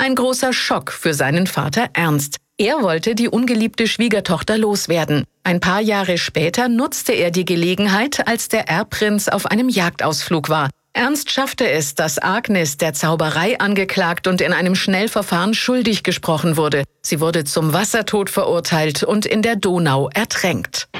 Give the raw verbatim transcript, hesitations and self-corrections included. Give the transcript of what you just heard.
ein großer Schock für seinen Vater Ernst. Er wollte die ungeliebte Schwiegertochter loswerden. Ein paar Jahre später nutzte er die Gelegenheit, als der Erbprinz auf einem Jagdausflug war. Ernst schaffte es, dass Agnes der Zauberei angeklagt und in einem Schnellverfahren schuldig gesprochen wurde. Sie wurde zum Wassertod verurteilt und in der Donau ertränkt.